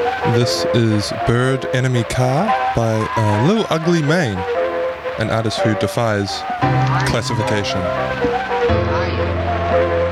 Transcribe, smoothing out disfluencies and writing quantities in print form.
This is Bird Enemy Car by Lil Ugly Mane, an artist who defies classification.